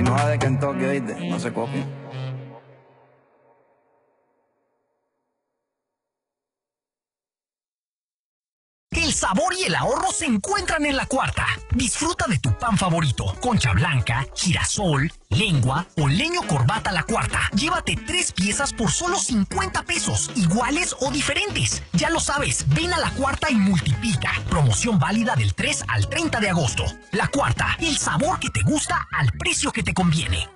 no va de Kentucky, ¿oíste? No se copia. El sabor y el ahorro se encuentran en La Cuarta. Disfruta de tu pan favorito, concha blanca, girasol, lengua o leño corbata La Cuarta. Llévate 3 piezas por solo 50 pesos, iguales o diferentes. Ya lo sabes, ven a La Cuarta y multiplica. Promoción válida del 3 al 30 de agosto. La Cuarta, el sabor que te gusta al precio que te conviene.